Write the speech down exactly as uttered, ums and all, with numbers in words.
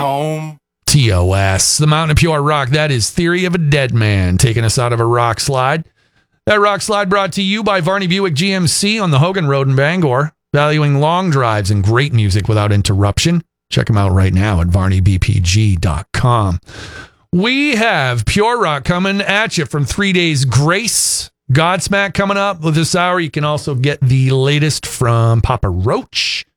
home. T O S, the Mountain of Pure Rock. That is Theory of a Dead Man, taking us out of a rock slide. That rock slide brought to you by Varney Buick G M C on the Hogan Road in Bangor, valuing long drives and great music without interruption. Check them out right now at varney b p g dot com. We have Pure Rock coming at you from Three Days Grace. Godsmack coming up with this hour. You can also get the latest from Papa Roach.